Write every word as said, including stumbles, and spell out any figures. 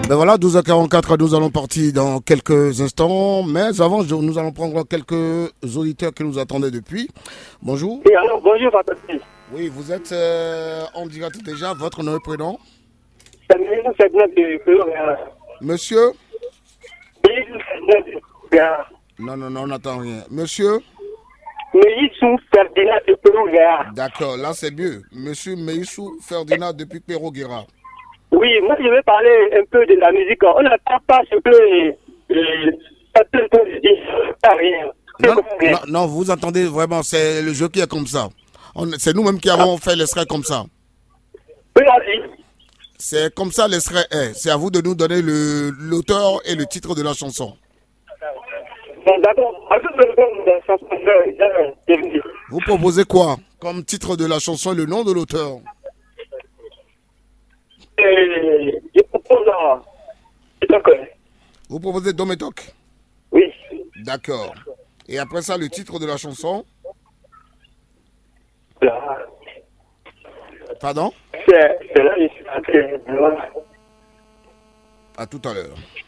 Ben voilà, douze heures quarante-quatre, nous allons partir dans quelques instants. Mais avant, je- nous allons prendre quelques auditeurs qui nous attendaient depuis. Bonjour. Et alors, bonjour, Fantastique. Oui, vous êtes euh, en direct déjà. Votre nom et prénom? C'est Mélisou Ferdinand de Péro-Gérard. Monsieur? Mélisou Ferdinand de Péro-Gérard. Non, non, non, on n'entend rien. Monsieur? Mélisou Ferdinand de Péro-Gérard. D'accord, là c'est mieux. Monsieur Meissou Ferdinand depuis Péro-Guérard. Oui, moi je vais parler un peu de la musique. On n'entend pas ce que euh, ça peut dire, pas rien. Non, non, non, vous entendez vraiment, c'est le jeu qui est comme ça. On- C'est nous-mêmes qui avons fait l'extrait comme ça. Oui, allez. C'est comme ça l'extrait est. C'est à vous de nous donner le- l'auteur et le titre de la chanson. Bon, d'accord. Alors, je vais répondre à la chanson, je vais- je vais dire. Vous proposez quoi comme titre de la chanson et le nom de l'auteur? Euh, Je propose à... C'est d'accord. Vous proposez Dometok. Oui. D'accord. Et après ça, le titre de la chanson? Là. Pardon? C'est c'est là que je suis entré. Voilà. À tout à l'heure.